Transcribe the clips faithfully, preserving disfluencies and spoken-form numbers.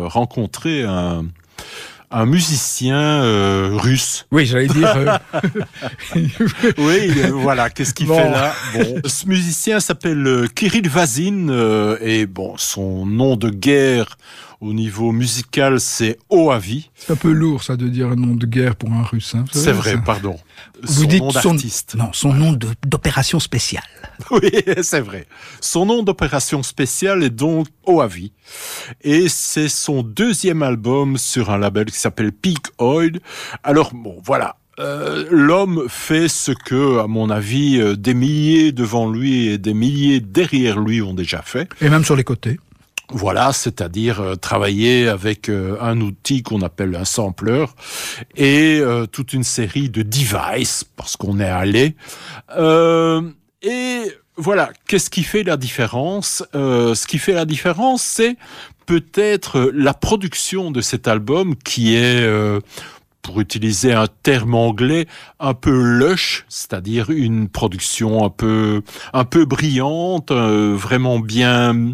rencontré un, un musicien euh, russe. Oui, j'allais dire... Euh... oui, euh, voilà, qu'est-ce qu'il bon. fait là bon, ce musicien s'appelle Kirill Vazin, euh, et bon, son nom de guerre au niveau musical, c'est Oavi. C'est un peu lourd, ça, de dire un nom de guerre pour un Russe. Hein, c'est vrai, ça. pardon. Vous son dites nom son... d'artiste. Non, son nom de, d'opération spéciale. Oui, c'est vrai. Son nom d'opération spéciale est donc Oavi. Et c'est son deuxième album sur un label qui s'appelle Peak Oil. Alors, bon, voilà. Euh, l'homme fait ce que, à mon avis, euh, des milliers devant lui et des milliers derrière lui ont déjà fait. Et même sur les côtés. Voilà, c'est-à-dire euh, travailler avec euh, un outil qu'on appelle un sampler et euh, toute une série de devices, parce qu'on est allé. Euh, et voilà, qu'est-ce qui fait la différence ? euh, Ce qui fait la différence, c'est peut-être la production de cet album qui est... Euh, pour utiliser un terme anglais, un peu lush, c'est-à-dire une production un peu, un peu brillante, euh, vraiment bien,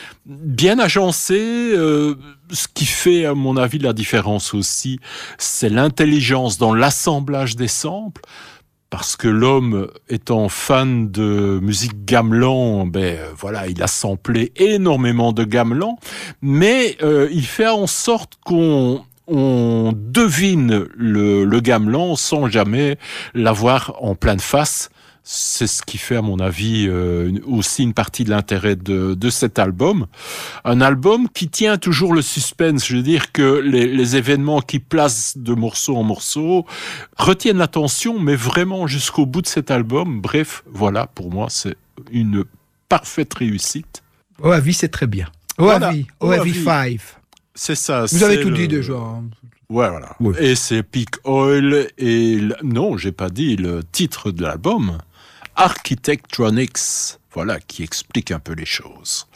bien agencée. Euh, ce qui fait, à mon avis, la différence aussi, c'est l'intelligence dans l'assemblage des samples. Parce que l'homme, étant fan de musique gamelan, ben voilà, il a samplé énormément de gamelan, mais euh, il fait en sorte qu'on on devine le, le gamelan sans jamais l'avoir en pleine face. C'est ce qui fait, à mon avis, euh, aussi une partie de l'intérêt de, de cet album. Un album qui tient toujours le suspense. Je veux dire que les, les événements qui placent de morceau en morceau retiennent l'attention, mais vraiment jusqu'au bout de cet album. Bref, voilà, pour moi, c'est une parfaite réussite. Oavi, c'est très bien. Oavi, voilà. Oavi cinq. C'est ça. Vous c'est avez tout le... dit déjà. Ouais, voilà. Oui. Et c'est Peak Oil et... Le... Non, j'ai pas dit le titre de l'album. Architectronics. Voilà, qui explique un peu les choses.